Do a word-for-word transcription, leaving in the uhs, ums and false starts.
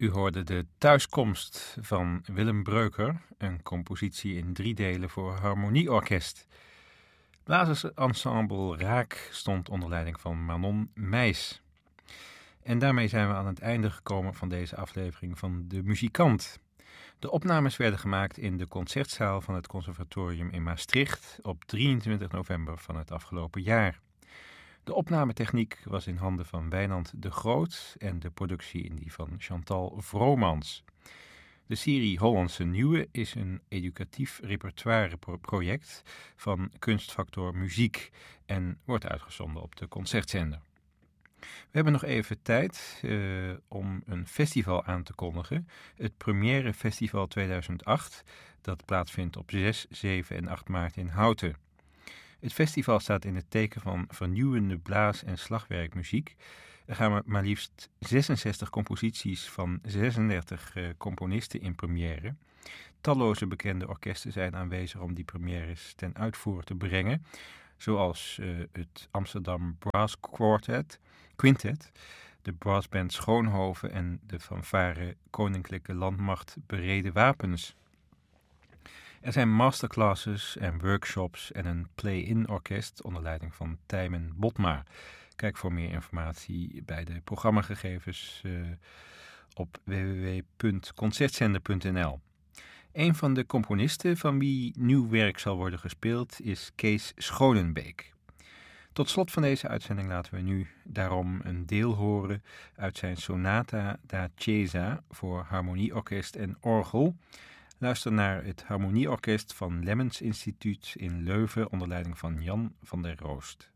U hoorde de thuiskomst van Willem Breuker, een compositie in drie delen voor harmonieorkest. Blazersensemble Raak stond onder leiding van Manon Meijs. En daarmee zijn we aan het einde gekomen van deze aflevering van De Muzikant. De opnames werden gemaakt in de concertzaal van het Conservatorium in Maastricht op drieëntwintig november van het afgelopen jaar. De opnametechniek was in handen van Wijnand de Groot en de productie in die van Chantal Vromans. De serie Hollandse Nieuwe is een educatief repertoireproject van Kunstfactor Muziek en wordt uitgezonden op de concertzender. We hebben nog even tijd uh, om een festival aan te kondigen. Het Première Festival tweeduizend acht, dat plaatsvindt op zes, zeven en acht maart in Houten. Het festival staat in het teken van vernieuwende blaas- en slagwerkmuziek. Er gaan maar liefst zesenzestig composities van zesendertig uh, componisten in première. Talloze bekende orkesten zijn aanwezig om die premières ten uitvoer te brengen. Zoals uh, het Amsterdam Brass Quartet, Quintet, de brassband Schoonhoven en de fanfare Koninklijke Landmacht Berede Wapens. Er zijn masterclasses en workshops en een play-in orkest onder leiding van Tijmen Botma. Kijk voor meer informatie bij de programmagegevens uh, op w w w punt concertzender punt n l. Een van de componisten van wie nieuw werk zal worden gespeeld is Kees Schonenbeek. Tot slot van deze uitzending laten we nu daarom een deel horen uit zijn Sonata da Chiesa voor harmonieorkest en orgel. Luister naar het harmonieorkest van Lemmens Instituut in Leuven onder leiding van Jan van der Roost.